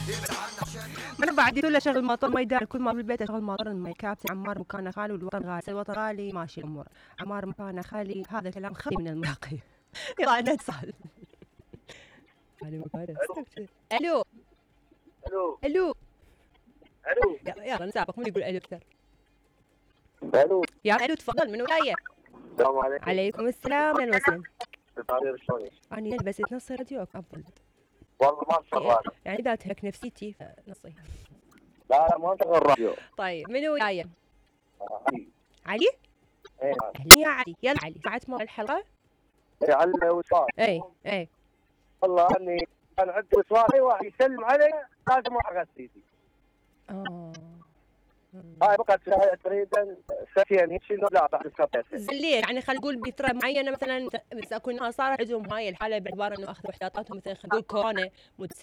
انا بعد يقول اشغل مطر ما يدار، كل ما بالبيت اشغل مطر ما كابتن عمار مكانه خالي والوطن غالي، الوطن غالي ماشي الامور، عمار مكانه خالي، هذا كلام خالي من المراقي. يلا نتصل. الو الو الو الو يلا نسابق، من يقول الو اكثر؟ الو يا الو تفضل، من ولايه؟ السلام عليكم. عليكم السلام، اهلا وسهلا. تعريف شلونك؟ انا بس تنصي راديوك افضل، والله ما شغال. يعني اذا تهلك نفسيتي فنصي. لا لا ما شغال راديو. طيب من ولايه؟ علي. علي؟ ايه اهلا يا علي، يلا علي ساعة موضوع الحلقه. ايه علي وسؤال. اي والله اني انا عندي سؤال، اي واحد يسلم علي لازم احرق سيدي. هاي بقت تقريبا ساعتين هيك شنو لا بعد ساعتين. ليه يعني خلينا نقول بفتره معينه مثلا، بس اكون صار عندهم هاي الحاله باعتبار انه اخذوا احتياطاتهم، مثلا خلينا نقول كورونا